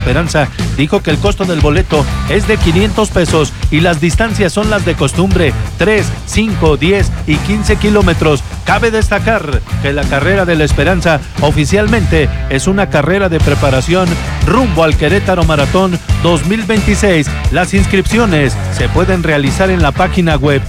Esperanza dijo que el costo del boleto es de 500 pesos y las distancias son las de costumbre, 3, 5, 10 y 15 kilómetros. Cabe destacar que la carrera de la Esperanza oficialmente es una carrera de preparación rumbo al Querétaro Maratón 2026. Las inscripciones se pueden realizar en la página web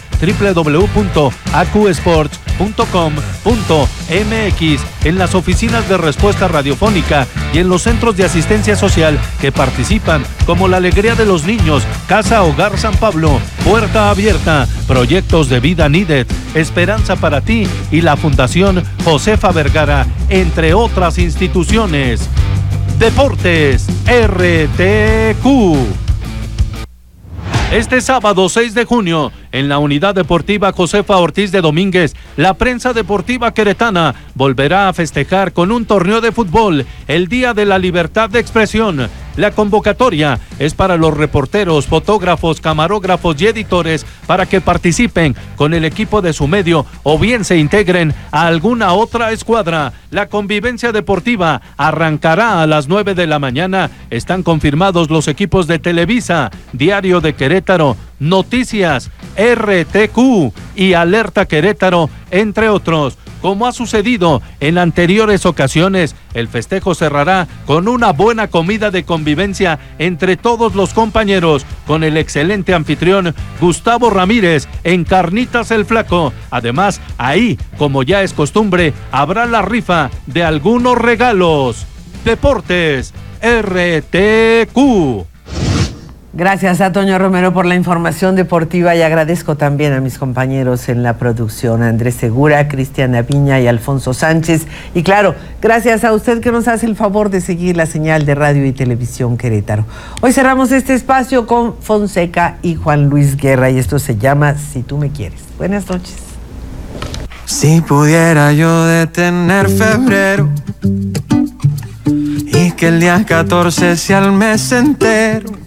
www.aquesports.com.mx, en las oficinas de respuesta radiofónica y en los centros de asistencia social que participan, como la Alegría de los Niños, Casa Hogar San Pablo, Puerta Abierta, Proyectos de Vida Nidet, Esperanza para Ti y la Fundación Josefa Vergara, entre otras instituciones. Deportes RTQ. Este sábado 6 de junio, en la Unidad Deportiva Josefa Ortiz de Domínguez, la prensa deportiva queretana volverá a festejar con un torneo de fútbol el Día de la Libertad de Expresión. La convocatoria es para los reporteros, fotógrafos, camarógrafos y editores para que participen con el equipo de su medio o bien se integren a alguna otra escuadra. La convivencia deportiva arrancará a las 9 de la mañana. Están confirmados los equipos de Televisa, Diario de Querétaro, Noticias, RTQ y Alerta Querétaro, entre otros. Como ha sucedido en anteriores ocasiones, el festejo cerrará con una buena comida de convivencia entre todos los compañeros, con el excelente anfitrión Gustavo Ramírez en Carnitas el Flaco. Además, ahí, como ya es costumbre, habrá la rifa de algunos regalos. Deportes RTQ. Gracias a Toño Romero por la información deportiva y agradezco también a mis compañeros en la producción, Andrés Segura, Cristiana Viña y Alfonso Sánchez. Y claro, gracias a usted que nos hace el favor de seguir la señal de radio y televisión Querétaro. Hoy cerramos este espacio con Fonseca y Juan Luis Guerra y esto se llama Si tú me quieres. Buenas noches. Si pudiera yo detener febrero y que el día 14 sea el mes entero,